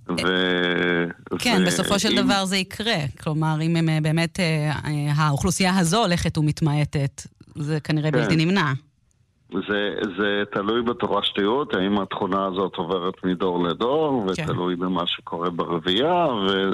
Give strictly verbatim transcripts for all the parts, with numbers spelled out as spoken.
ו... כן, ו... בסופו של אם... דבר זה יקרה. כלומר, אם הם באמת, האוכלוסייה הזו הולכת ומתמעטת, זה כנראה כן. בלתי נמנע. זה, זה תלוי בתורשתיות, האם התכונה הזאת עוברת מדור לדור, כן. ותלוי במה שקורה ברבייה,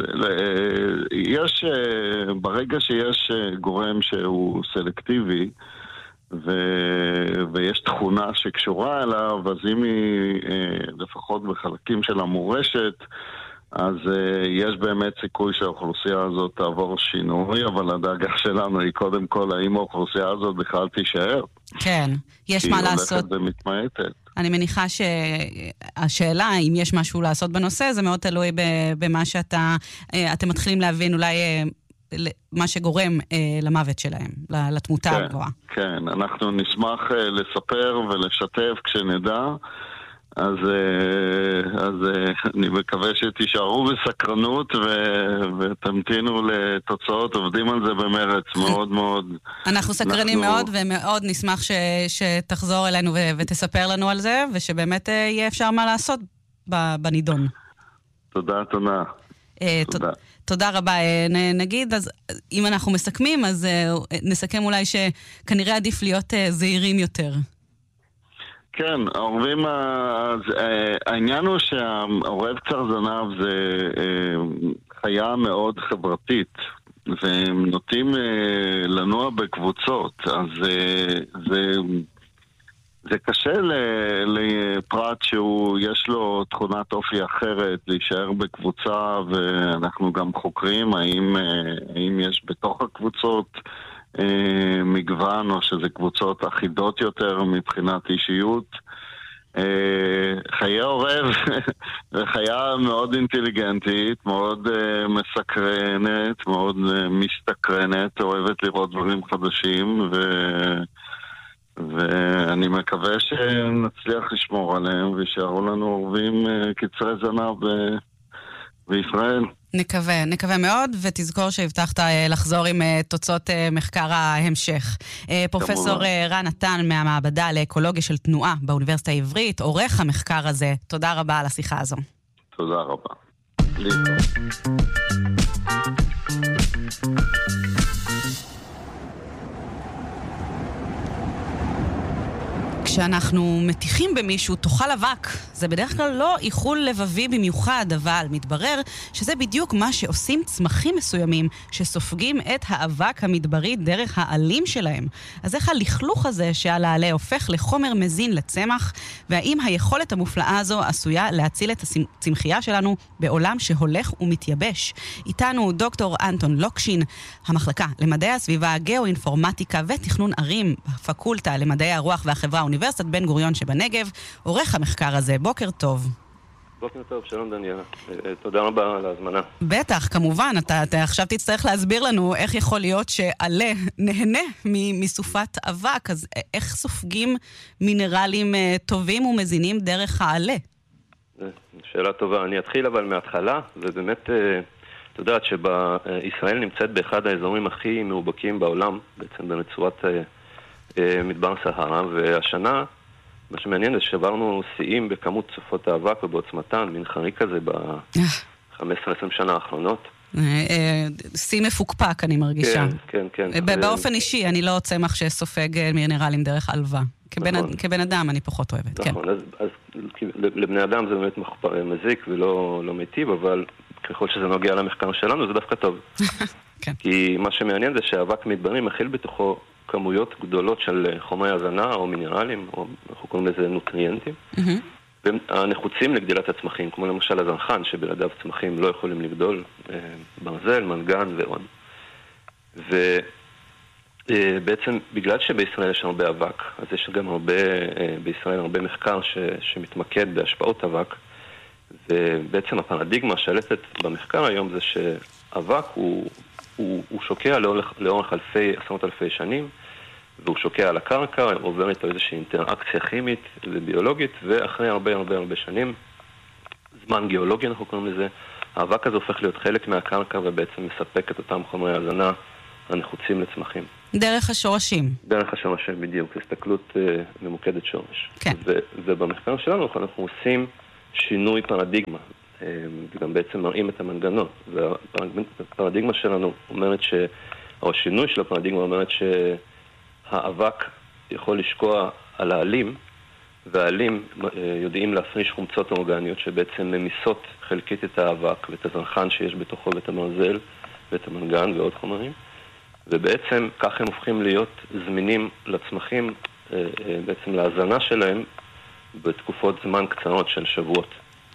ויש, ברגע שיש גורם שהוא סלקטיבי, ו... ויש תכונה שקשורה אליו, אז אם היא לפחות בחלקים של המורשת, אז uh, יש באמת סיכוי שהאוכלוסייה הזאת תעבור שינוי, אבל הדאגה שלנו היא קודם כל האם האוכלוסייה הזאת בכלל תישאר. כן, יש מה לעשות. היא הולכת ומתמעטת. אני מניחה שהשאלה אם יש משהו לעשות בנושא, זה מאוד תלוי במה שאתה, אתם מתחילים להבין אולי מה שגורם למוות שלהם, לתמותה כן, הגבוהה. כן, אנחנו נשמח לספר ולשתף כשנדע. אז, אז אני מקווה שתישארו בסקרנות ו, ותמתינו לתוצאות, עובדים על זה במרץ מאוד מאוד. אנחנו סקרנים אנחנו... מאוד ומאוד נשמח ש, שתחזור אלינו ו, ותספר לנו על זה, ושבאמת יהיה אפשר מה לעשות בנידון. תודה, תודה. תודה. תודה רבה. נגיד, אז אם אנחנו מסכמים, אז נסכם אולי שכנראה עדיף להיות זהירים יותר. כן, העורבים, העניין הוא שהעורב קצר זנב זה חיה מאוד חברתית, והם נוטים לנוע בקבוצות, אז זה, זה קשה לפרט שהוא יש לו תכונת אופי אחרת להישאר בקבוצה, ואנחנו גם חוקרים האם, האם יש בתוך הקבוצות מגוון או שזה קבוצות אחידות יותר מבחינת אישיות. חיי עורב וחיה מאוד אינטליגנטית, מאוד מסקרנת, מאוד מסתקרנת, אוהבת לראות דברים חדשים, ו... ואני מקווה שנצליח לשמור עליהם וישארו לנו עורבים קצרי זנב ב... בישראל. נקווה, נקווה מאוד, ותזכור שהבטחת לחזור עם תוצאות מחקר ההמשך. פרופסור רן נתן מהמעבדה לאקולוגיה של תנועה באוניברסיטה העברית, עורך המחקר הזה. תודה רבה על השיחה הזו. תודה רבה. להתראות. כשאנחנו מתיחים במישהו תאכל אבק, זה בדרך כלל לא איחול לבבי במיוחד, אבל מתברר שזה בדיוק מה שעושים צמחים מסוימים שסופגים את האבק המדברי דרך העלים שלהם. אז איך הלכלוך הזה שעל העלה הופך לחומר מזין לצמח, והאם היכולת המופלאה הזו עשויה להציל את הצמחייה שלנו בעולם שהולך ומתייבש? איתנו דוקטור אנטון לוקשין, המחלקה למדעי הסביבה, גיאו-אינפורמטיקה ותכנון ערים, הפקולטה למדעי הרוח והחברה האוניברסיטת בן גוריון שבנגב, עורך המחקר הזה. בוקר טוב. בוקר טוב, שלום דניאלה. תודה רבה על ההזמנה. בטח, כמובן, אתה, אתה עכשיו תצטרך להסביר לנו איך יכול להיות שעלה נהנה מסופת אבק, אז איך סופגים מינרלים טובים ומזינים דרך העלה? שאלה טובה. אני אתחיל אבל מההתחלה, ובאמת, את יודעת שבישראל נמצאת באחד האזורים הכי מאובקים בעולם, בעצם ברצועת מדבר סהרה, והשנה, מה שמעניין זה ששברנו שיאים בכמות סופות האבק ובעוצמתן, מין חריק כזה ב-חמש עשרה עשרים שנה האחרונות. שיא מפוקפק, אני מרגישה. כן, כן, כן. באופן אישי, אני לא צמח שסופג מינרלים דרך עלווה. כבן אדם אני פחות אוהבת. נכון, אז לבני אדם זה באמת מזיק ולא מיטיב, אבל ככל שזה נוגע למחקר שלנו, זה דווקא טוב. כי מה שמעניין זה שהאבק מדברי מכיל בתוכו כמויות גדולות של חומרי הזנה או מינרלים, או אנחנו קוראים לזה נוטריאנטים, והנחוצים לגדילת הצמחים, כמו למשל הזרחן, שבלעדיו צמחים לא יכולים לגדול, ברזל, מנגן ועוד. ובעצם בגלל שבישראל יש הרבה אבק, אז יש גם הרבה, בישראל הרבה מחקר ש, שמתמקד בהשפעות אבק, ובעצם הפרדיגמה שלטת במחקר היום זה שאבק הוא הוא, הוא שוקע לאורך, לאורך אלפי, עשרות אלפי שנים, והוא שוקע על הקרקע, עובר איתו איזושהי אינטראקציה כימית וביולוגית, ואחרי הרבה הרבה הרבה שנים, זמן גיאולוגי אנחנו קוראים לזה, האבק הזה הופך להיות חלק מהקרקע, ובעצם מספק את אותם חומרי הזנה הנחוצים לצמחים. דרך השורשים. דרך השורשים, בדיוק, הסתכלות uh, ממוקדת שורש. כן. ו- ובמחקר שלנו אנחנו עושים שינוי פרדיגמה. וגם בעצם מראים את המנגנון. והפרדיגמה שלנו אומרת ש... או השינוי של הפרדיגמה אומרת שהאבק יכול לשקוע על העלים, והעלים יודעים להפריש חומצות אורגניות שבעצם ממיסות חלקית את האבק ואת הזרחן שיש בתוכו ואת המרזל ואת המנגן ועוד חומרים. ובעצם כך הם הופכים להיות זמינים לצמחים, בעצם להזנה שלהם בתקופות זמן קצרות של שבועות.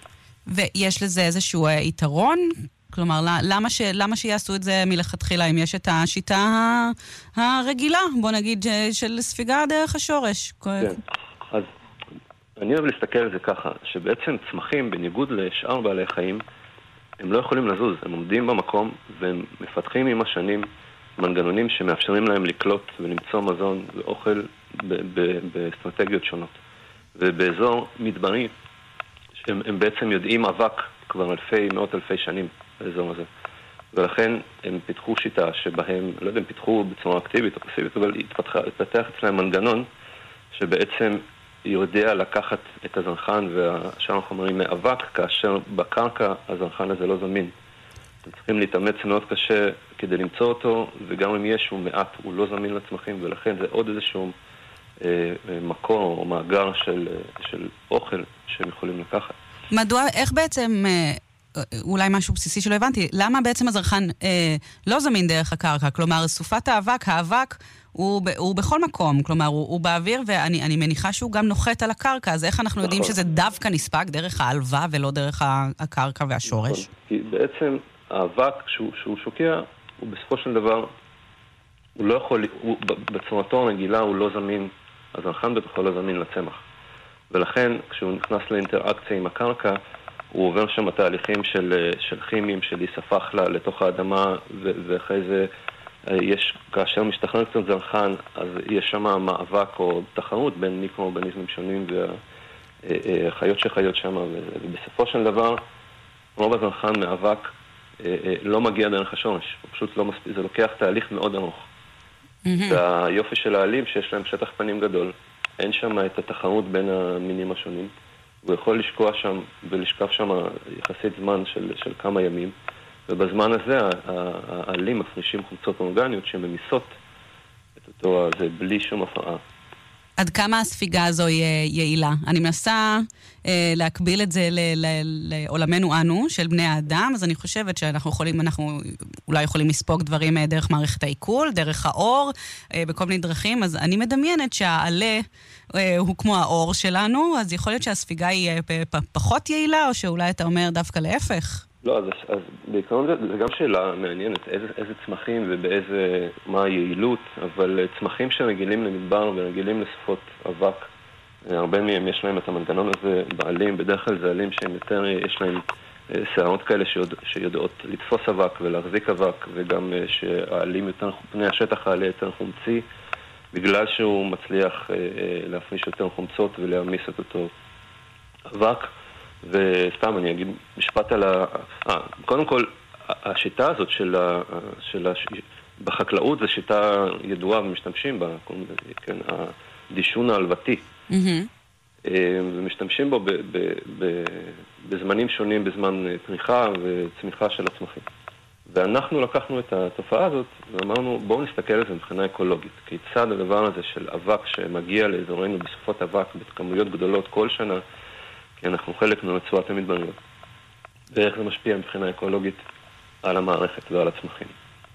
ויש לזה איזשהו יתרון? כלומר, למה, ש... למה שיעשו את זה מלכתחילה אם יש את השיטה הרגילה, בוא נגיד, של ספיגה דרך השורש? כן, אז אני אוהב להסתכל על זה ככה, שבעצם צמחים, בניגוד לשאר בעלי חיים, הם לא יכולים לזוז, הם עומדים במקום והם מפתחים עם השנים מנגנונים שמאפשרים להם לקלוט ולמצוא מזון ואוכל ב- ב- באסטרטגיות שונות. ובאזור מדברי, הם, הם בעצם יודעים אבק כבר אלפי, מאות אלפי שנים באזור הזה. ולכן הם פיתחו שיטה שבהם, לא יודע אם פיתחו בצורה אקטיבית או פסיבית, אבל התפתח, התפתח אצלהם מנגנון שבעצם יודע לקחת את הזרחן והשאר החומרים מאבק, כאשר בקרקע הזרחן הזה לא זמין. אתם צריכים להתאמץ מאוד קשה כדי למצוא אותו, וגם אם יש הוא מעט, הוא לא זמין לצמחים, ולכן זה עוד איזשהו אה, מקור או מאגר של, של אוכל שהם יכולים לקחת. מדוע, איך בעצם, אה, אולי משהו בסיסי שלא הבנתי, למה בעצם הזרחן אה, לא זמין דרך הקרקע? כלומר, סופת האבק, האבק הוא, הוא בכל מקום, כלומר, הוא, הוא באוויר, ואני אני מניחה שהוא גם נוחת על הקרקע, אז איך אנחנו נכון. יודעים שזה דווקא נספק דרך העלווה ולא דרך הקרקע והשורש? נכון. כי בעצם האבק, שהוא, שהוא שוקע, הוא בסופו של דבר, הוא לא יכול, הוא, בצורתו הרגילה הוא לא זמין, הזרחן בתוכו לא זמין לצמח. ולכן, כשהוא נכנס לאינטראקציה עם הקרקע, הוא עובר שם תהליכים של, של כימיים, של להיספח לה לתוך האדמה, ו, ואחרי זה יש, כאשר משתחרר קצת זרחן, אז יש שם מאבק או תחרות בין מיקרואורגניזמים שונים והחיות שחיות שם, ובסופו של דבר, רוב הזרחן מאבק לא מגיע דרך השורש, פשוט לא מספיק, זה לוקח תהליך מאוד ארוך. והיופי של העלים שיש להם שטח פנים גדול, אין שם את התחרות בין המינים השונים, הוא יכול לשקוע שם ולשקף שם יחסית זמן של, של כמה ימים, ובזמן הזה העלים מפרישים חומצות אורגניות שממיסות את אותו הזה בלי שום הפרעה. עד כמה הספיגה הזו יעילה? אני מנסה אה, להקביל את זה ל- ל- לעולמנו אנו, של בני האדם, אז אני חושבת שאנחנו יכולים, אנחנו אולי יכולים לספוג דברים דרך מערכת העיכול, דרך האור, אה, בכל מיני דרכים, אז אני מדמיינת שהעלה אה, הוא כמו האור שלנו, אז יכול להיות שהספיגה היא פ- פ- פחות יעילה, או שאולי אתה אומר דווקא להפך? לא, אז, אז בעיקרון זה, זה גם שאלה מעניינת, איזה, איזה צמחים ובאיזה, מה היעילות, אבל צמחים שרגילים למדבר ורגילים לספות אבק, הרבה מהם יש להם את המנגנון הזה בעלים, בדרך כלל זה עלים שהם יותר, יש להם שערות כאלה שיודע, שיודעות לתפוס אבק ולהחזיק אבק, וגם שהעלים יותר, פני השטח העלה יותר חומצי, בגלל שהוא מצליח להפריש יותר חומצות ולהמיס את אותו אבק. וסתם אני אגיד משפט על ה... אה, קודם כל, השיטה הזאת של ה... של ה... בחקלאות זו שיטה ידועה ומשתמשים בה, כן, הדישון ההלוותי. Mm-hmm. ומשתמשים בו ב... ב... ב... בזמנים שונים, בזמן פריחה וצמיחה של הצמחים. ואנחנו לקחנו את התופעה הזאת ואמרנו, בואו נסתכל על זה מבחינה אקולוגית. כיצד הדבר הזה של אבק שמגיע לאזורנו בסופות אבק בכמויות גדולות כל שנה, כי אנחנו חלק מרצועת המדבריות. ואיך זה משפיע מבחינה אקולוגית על המערכת ועל הצמחים.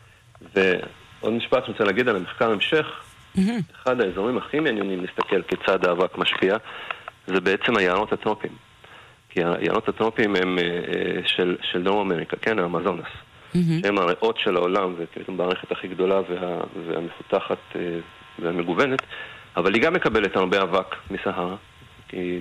ועוד משפט שאני רוצה להגיד על המחקר המשך, mm-hmm. אחד האזורים הכי מעניינים להסתכל כיצד האבק משפיע, זה בעצם היערות הטרופיים. כי היערות הטרופיים הם של, של דרום אמריקה, כן, האמזונס. Mm-hmm. שהם הריאות של העולם, וכאילו המערכת הכי גדולה וה, והמפותחת והמגוונת, אבל היא גם מקבלת הרבה אבק מסהרה, כי...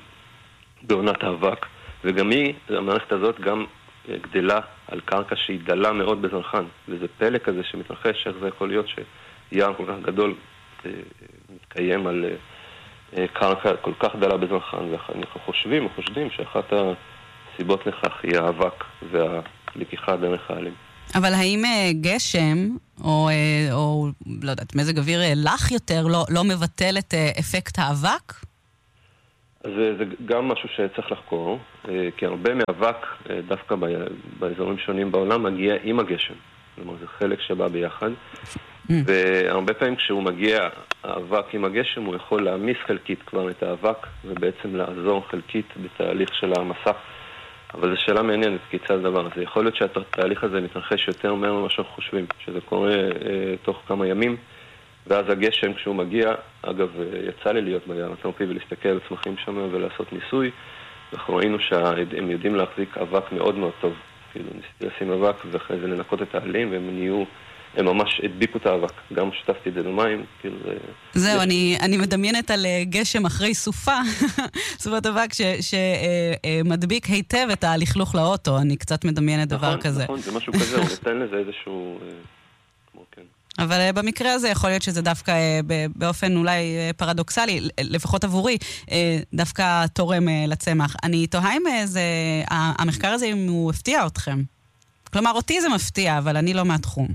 בעונת האבק, וגם היא, המערכת הזאת, גם גדלה על קרקע שהיא דלה מאוד בזרחן, וזה פלא כזה שמתרחש, איך זה יכול להיות שיער כל כך גדול מתקיים על קרקע כל כך דלה בזרחן, ואנחנו חושבים או חושבים שאחת הסיבות לכך היא האבק והלקיחה דרך העלים. אבל האם גשם, או, או לא יודעת, מזג אוויר לח יותר, לא, לא מבטל את אפקט האבק? אז זה, זה גם משהו שצריך לחקור, כי הרבה מאבק, דווקא באזורים שונים בעולם, מגיע עם הגשם. כלומר, זה חלק שבא ביחד. Mm. והרבה פעמים כשהוא מגיע, האבק עם הגשם, הוא יכול להמיס חלקית כבר את האבק, ובעצם לעזור חלקית בתהליך של המסע. אבל זו שאלה מעניינת, כיצד הדבר הזה. יכול להיות שהתהליך הזה מתרחש יותר מהר ממה שאנחנו חושבים, שזה קורה אה, תוך כמה ימים, ואז הגשם כשהוא מגיע, אגב, יצא לי להיות ביער הטרופי ולהסתכל על צמחים שם ולעשות ניסוי, אנחנו ראינו שהם יודעים להחזיק אבק מאוד מאוד טוב. כאילו, ניסיתי לשים אבק ואחרי זה לנקות את העלים, והם נהיו, הם ממש הדביקו את האבק. גם שטפתי את זה במים, כאילו זה... זהו, אני, אני מדמיינת על גשם אחרי סופה, סופת אבק שמדביק היטב את הלכלוך לאוטו. אני קצת מדמיינת דבר כזה. נכון, זה משהו כזה, הוא נותן לזה איזשהו... כמו כן. אבל במקרה הזה יכול להיות שזה דווקא באופן אולי פרדוקסלי, לפחות עבורי, דווקא תורם לצמח. אני תוהה אם זה, המחקר הזה אם הוא הפתיע אתכם. כלומר, אותי זה מפתיע, אבל אני לא מהתחום.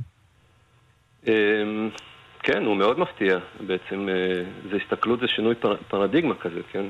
כן, הוא מאוד מפתיע. בעצם זה הסתכלות, זה שינוי פרדיגמה כזה, כן?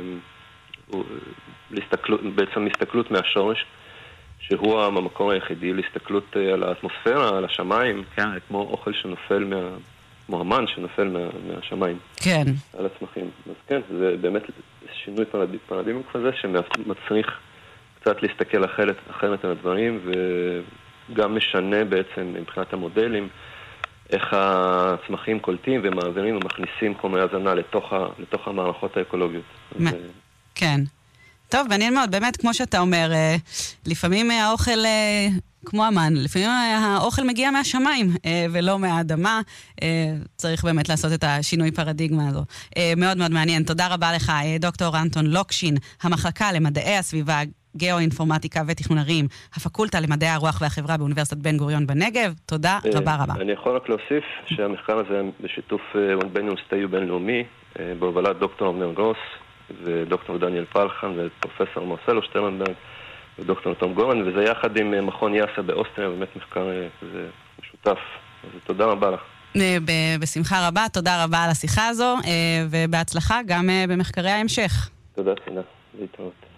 בעצם הסתכלות מהשורש, שהוא המקור היחידי להסתכלות על האטמוספירה, על השמיים, כן, כמו אוכל שנופל מה... כמו המן שנופל מה... מהשמיים. כן. על הצמחים. אז כן, זה באמת שינוי פרדיגמה כזה שמצריך קצת להסתכל אחרת, אחרת על הדברים, וגם משנה בעצם מבחינת המודלים, איך הצמחים קולטים ומעבירים ומכניסים חומרי הזנה לתוך, ה... לתוך המערכות האקולוגיות. מה... אז... כן. טוב, מעניין מאוד, באמת, כמו שאתה אומר, לפעמים האוכל, כמו המן, לפעמים האוכל מגיע מהשמיים ולא מהאדמה. צריך באמת לעשות את השינוי פרדיגמה הזו. מאוד מאוד מעניין. תודה רבה לך, דוקטור אנטון לוקשין, המחלקה למדעי הסביבה, גיאו-אינפורמטיקה ותכנון ערים, הפקולטה למדעי הרוח והחברה באוניברסיטת בן גוריון בנגב. תודה רבה רבה. אני יכול רק להוסיף שהמחקר הזה בשיתוף בין אוניברסיטאי ובינלאומי, בהובלת דוקטור אבנר גרוס, ודוקטור דניאל פלחן ופרופסור מרסלו שטרנברג ודוקטור תום גורן, וזה יחד עם מכון יאסה באוסטריה, באמת מחקר כזה משותף. אז תודה רבה לך. בשמחה רבה, תודה רבה על השיחה הזו, ובהצלחה גם במחקרי ההמשך. תודה, צינה. להתראות.